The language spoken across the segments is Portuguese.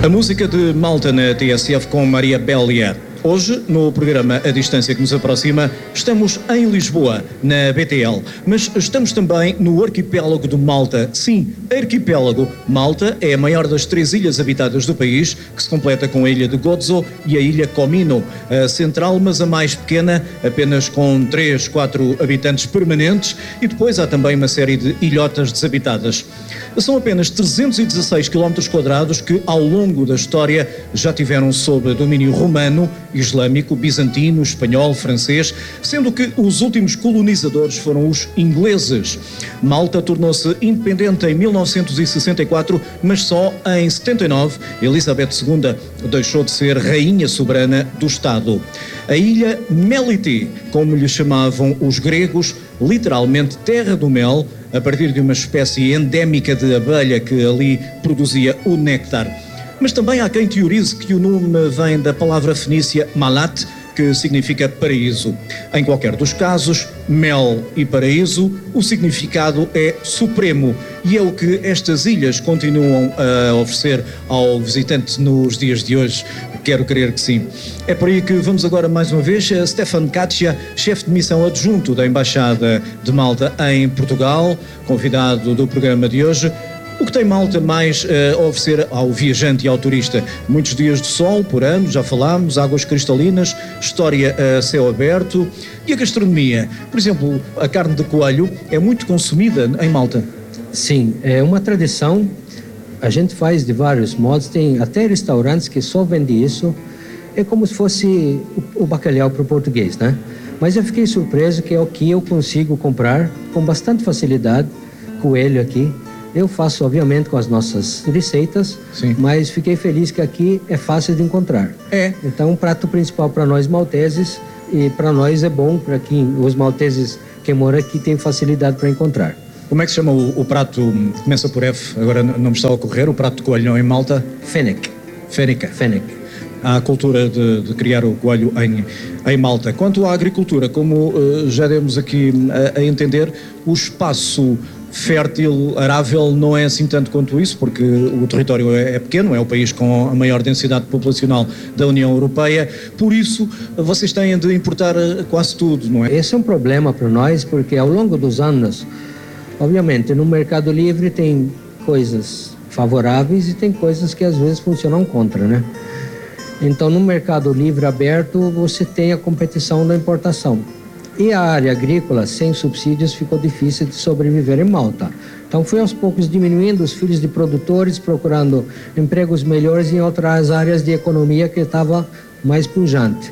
A música de Malta na TSF com Maria Bélia. Hoje, no programa A Distância que nos aproxima, estamos em Lisboa, na BTL, mas estamos também no arquipélago de Malta. Sim, arquipélago. Malta é a maior das 3 ilhas habitadas do país, que se completa com a ilha de Gozo e a ilha Comino, a central, mas a mais pequena, apenas com 3, 4 habitantes permanentes, e depois há também uma série de ilhotas desabitadas. São apenas 316 km² que, ao longo da história, já tiveram sob domínio romano, islâmico, bizantino, espanhol, francês, sendo que os últimos colonizadores foram os ingleses. Malta tornou-se independente em 1964, mas só em 79 Elizabeth II deixou de ser rainha soberana do Estado. A ilha Meliti, como lhe chamavam os gregos, literalmente terra do mel, a partir de uma espécie endémica de abelha que ali produzia o néctar. Mas também há quem teorize que o nome vem da palavra fenícia malat, que significa paraíso. Em qualquer dos casos, mel e paraíso, o significado é supremo e é o que estas ilhas continuam a oferecer ao visitante nos dias de hoje. Quero crer que sim. É por aí que vamos agora mais uma vez. Stefan Katia, chefe de missão adjunto da Embaixada de Malta em Portugal, convidado do programa de hoje. O que tem Malta mais a oferecer ao viajante e ao turista? Muitos dias de sol por ano, já falámos, águas cristalinas, história a céu aberto e a gastronomia. Por exemplo, a carne de coelho é muito consumida em Malta. Sim, é uma tradição. A gente faz de vários modos, tem até restaurantes que só vendem isso. É como se fosse o bacalhau para o português, né? Mas eu fiquei surpreso que é o que eu consigo comprar com bastante facilidade, coelho aqui. Eu faço, obviamente, com as nossas receitas, sim, mas fiquei feliz que aqui é fácil de encontrar. Então, um prato principal para nós malteses, e para nós é bom, para quem os malteses que moram aqui têm facilidade para encontrar. Como é que se chama o prato, começa por F, agora não me está a ocorrer, o prato de coelho em Malta? Fennec. Fennec. Fennec. Há a cultura de criar o coelho em Malta. Quanto à agricultura, como já demos aqui a entender, o espaço fértil, arável, não é assim tanto quanto isso, porque o território é pequeno, é o país com a maior densidade populacional da União Europeia, por isso vocês têm de importar quase tudo, não é? Esse é um problema para nós, porque ao longo dos anos, obviamente, no mercado livre tem coisas favoráveis e tem coisas que às vezes funcionam contra, né? Então, no mercado livre aberto, você tem a competição da importação. E a área agrícola, sem subsídios, ficou difícil de sobreviver em Malta. Então, foi aos poucos diminuindo os filhos de produtores, procurando empregos melhores em outras áreas de economia que estava mais pujante.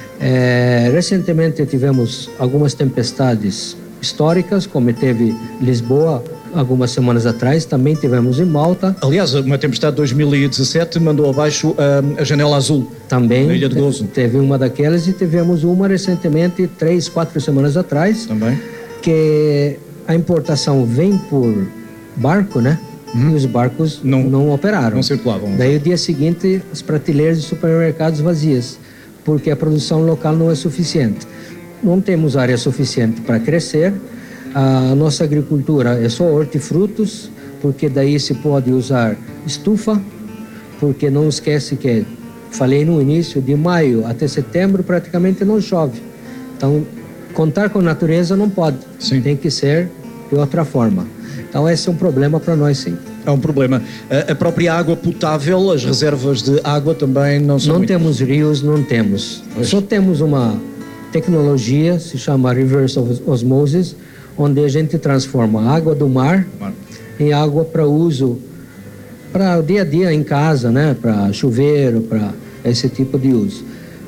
Recentemente tivemos algumas tempestades históricas, como teve Lisboa algumas semanas atrás, também tivemos em Malta. Aliás, uma tempestade de 2017 mandou abaixo a Janela Azul, também, na Ilha de Gozo. Teve uma daquelas e tivemos uma recentemente, 3, 4 semanas atrás, também, que a importação vem por barco, né? E os barcos não operaram. Não circulavam. Daí o dia seguinte, as prateleiras de supermercados vazias, porque a produção local não é suficiente. Não temos área suficiente para crescer. A nossa agricultura é só hortifrutos, porque daí se pode usar estufa, porque não esquece que, falei no início, de maio até setembro praticamente não chove. Então, contar com a natureza não pode, sim, tem que ser de outra forma. Então, esse é um problema para nós, sim. É um problema. A própria água potável, as reservas de água também não são. Não temos rios, não temos. Só temos uma tecnologia, se chama reverse osmosis, onde a gente transforma a água do mar em água para uso, para o dia a dia em casa, né? Para chuveiro, para esse tipo de uso.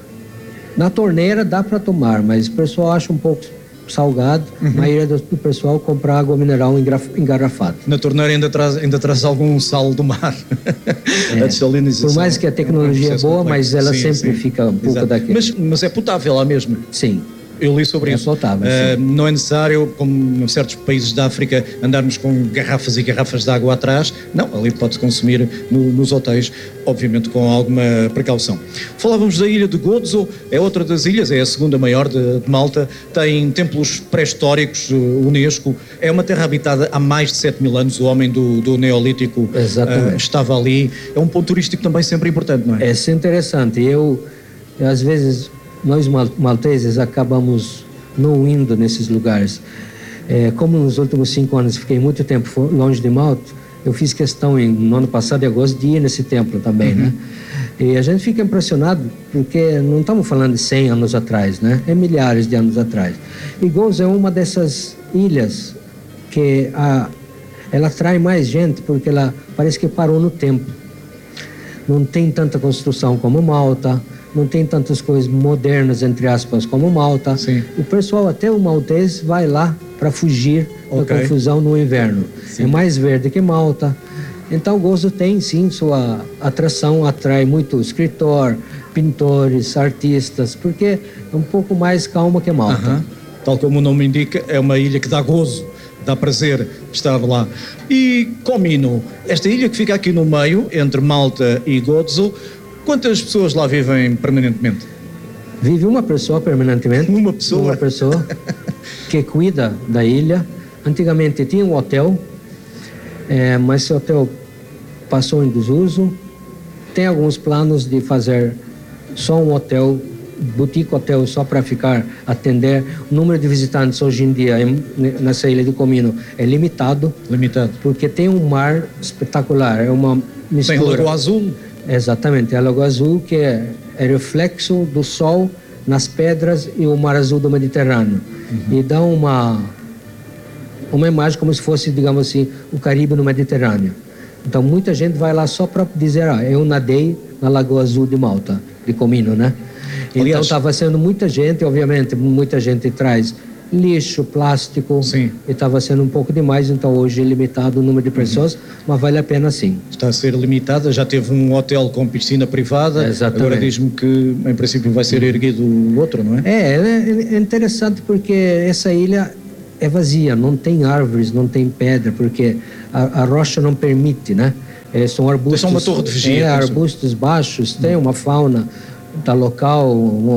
Na torneira dá para tomar, mas o pessoal acha um pouco salgado. A maioria do pessoal compra água mineral engarrafada. Na torneira ainda traz algum sal do mar. A desalinização. Por mais que a tecnologia é boa, mas ela sempre fica um pouco daquele. Mas é potável lá mesmo? Sim. Eu li sobre isso. Não é necessário, como em certos países da África, andarmos com garrafas e garrafas de água atrás. Não, ali pode-se consumir nos hotéis, obviamente com alguma precaução. Falávamos da ilha de Gozo, é outra das ilhas, é a segunda maior de Malta, tem templos pré-históricos, Unesco, é uma terra habitada há mais de 7.000 anos, o homem do Neolítico estava ali. É um ponto turístico também sempre importante, não é? É interessante. Às vezes, nós malteses acabamos não indo nesses lugares. Como nos últimos 5 anos fiquei muito tempo longe de Malta, eu fiz questão no ano passado, em agosto, de ir nesse templo também, né? E a gente fica impressionado porque não estamos falando de 100 anos atrás, né? É milhares de anos atrás. E Gozo é uma dessas ilhas que ela atrai mais gente porque ela parece que parou no tempo. Não tem tanta construção como Malta, não tem tantas coisas modernas, entre aspas, como Malta. Sim. O pessoal, até o maltês, vai lá para fugir da confusão no inverno. Sim. É mais verde que Malta. Então, Gozo tem, sim, sua atração, atrai muito escritor, pintores, artistas, porque é um pouco mais calma que Malta. Tal como o nome indica, é uma ilha que dá gozo. Dá prazer estar lá. E Comino, esta ilha que fica aqui no meio, entre Malta e Gozo, quantas pessoas lá vivem permanentemente? Vive uma pessoa permanentemente. Uma pessoa? Uma pessoa que cuida da ilha. Antigamente tinha um hotel, mas esse hotel passou em desuso. Tem alguns planos de fazer só um hotel, boutique hotel, só para atender. O número de visitantes hoje em dia nessa ilha de Comino é limitado. Porque tem um mar espetacular, é uma mistura. Tem Lagoa Azul. Exatamente, a Lagoa Azul, que é reflexo do sol nas pedras e o mar azul do Mediterrâneo. E dá uma imagem como se fosse, digamos assim, o Caribe no Mediterrâneo. Então muita gente vai lá só para dizer, eu nadei na Lagoa Azul de Malta, de Comino, né? Então estava sendo muita gente, obviamente, muita gente traz lixo, plástico. Sim. E estava sendo um pouco demais, então hoje é limitado o número de pessoas, mas vale a pena sim. Está a ser limitada, já teve um hotel com piscina privada. Exatamente. Agora diz-me que em princípio vai ser erguido outro, não é? É interessante porque essa ilha é vazia, não tem árvores, não tem pedra, porque a rocha não permite, né? São arbustos. Tem só uma torre de vigia. Arbustos baixos, tem uma fauna da local,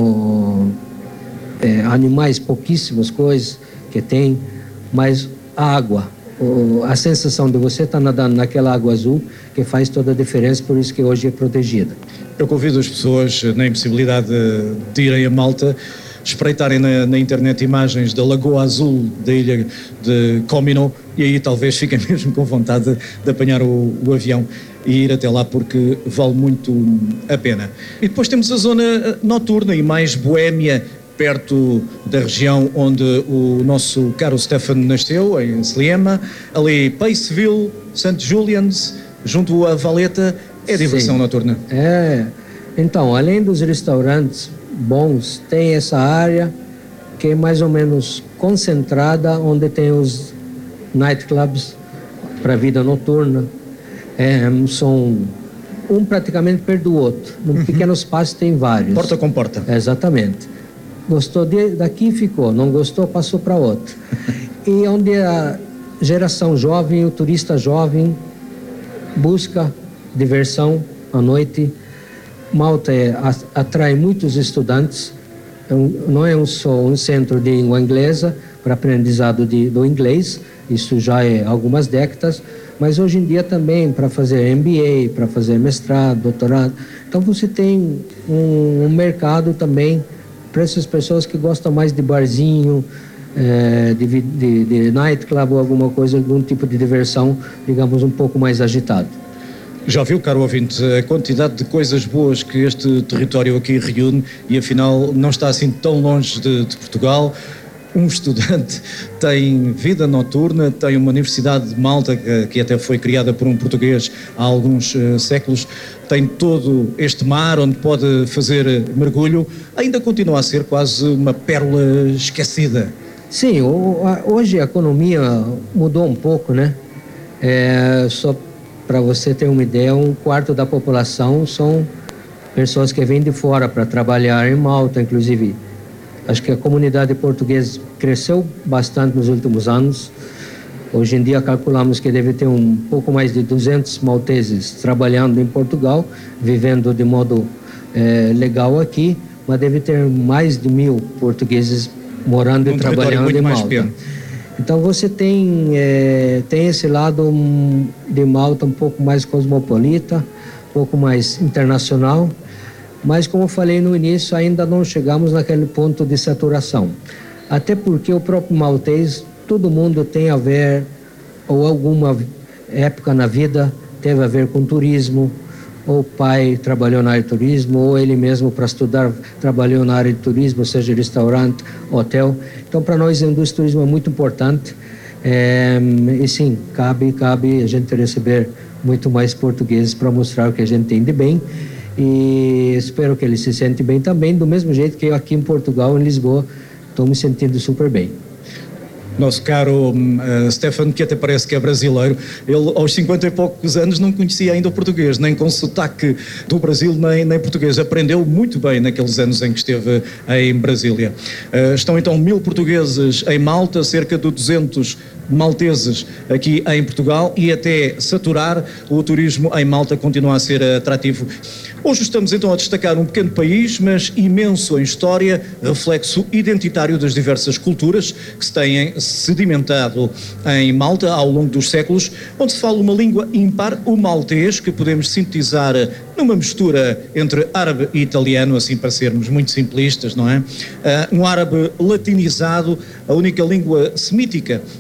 animais, pouquíssimas coisas que tem, mas a água, a sensação de você estar nadando naquela água azul que faz toda a diferença, por isso que hoje é protegida. Eu convido as pessoas, na impossibilidade de irem a Malta, espreitarem na internet imagens da Lagoa Azul da ilha de Comino e aí talvez fiquem mesmo com vontade de apanhar o avião e ir até lá porque vale muito a pena. E depois temos a zona noturna e mais boémia, perto da região onde o nosso caro Stefan nasceu, em Sliema, ali Paceville, St. Julian's, junto à Valeta, é diversão noturna. Então, além dos restaurantes bons, tem essa área que é mais ou menos concentrada, onde tem os nightclubs para a vida noturna. São um praticamente perto do outro. Num pequeno espaço tem vários. Porta com porta. Exatamente. Gostou daqui, ficou. Não gostou, passou para outro. E onde a geração jovem, o turista jovem, busca diversão à noite. Malta atrai muitos estudantes. Não é só um centro de língua inglesa para aprendizado do inglês. Isso já é algumas décadas. Mas hoje em dia também para fazer MBA, para fazer mestrado, doutorado. Então você tem um mercado também para essas pessoas que gostam mais de barzinho, de nightclub ou alguma coisa, algum tipo de diversão, digamos, um pouco mais agitado. Já viu, caro ouvinte, a quantidade de coisas boas que este território aqui reúne e afinal não está assim tão longe de Portugal. Um estudante tem vida noturna, tem uma Universidade de Malta que até foi criada por um português há alguns séculos, tem todo este mar onde pode fazer mergulho, ainda continua a ser quase uma pérola esquecida. Sim, hoje a economia mudou um pouco, né? Só para você ter uma ideia, 1/4 da população são pessoas que vêm de fora para trabalhar em Malta, inclusive Acho que a comunidade portuguesa cresceu bastante nos últimos anos. Hoje em dia calculamos que deve ter um pouco mais de 200 malteses trabalhando em Portugal, vivendo de modo legal aqui, mas deve ter mais de 1.000 portugueses morando e trabalhando em Malta. Então você tem esse lado de Malta um pouco mais cosmopolita, um pouco mais internacional, mas como eu falei no início, ainda não chegamos naquele ponto de saturação. Até porque o próprio maltês, todo mundo tem a ver, ou alguma época na vida teve a ver com turismo, ou o pai trabalhou na área de turismo, ou ele mesmo para estudar trabalhou na área de turismo, seja restaurante, hotel. Então para nós a indústria do turismo é muito importante e sim, cabe a gente receber muito mais portugueses para mostrar o que a gente tem de bem, e espero que eles se sentem bem também, do mesmo jeito que eu aqui em Portugal, em Lisboa, estou me sentindo super bem. Nosso caro Stefano, que até parece que é brasileiro, ele aos 50 e poucos anos não conhecia ainda o português, nem com sotaque do Brasil, nem português. Aprendeu muito bem naqueles anos em que esteve em Brasília. Estão então 1.000 portugueses em Malta, cerca de 200 malteses aqui em Portugal, e até saturar, o turismo em Malta continua a ser atrativo. Hoje estamos então a destacar um pequeno país, mas imenso em história, reflexo identitário das diversas culturas que se têm sedimentado em Malta ao longo dos séculos, onde se fala uma língua ímpar, o maltês, que podemos sintetizar numa mistura entre árabe e italiano, assim para sermos muito simplistas, não é? Um árabe latinizado, a única língua semítica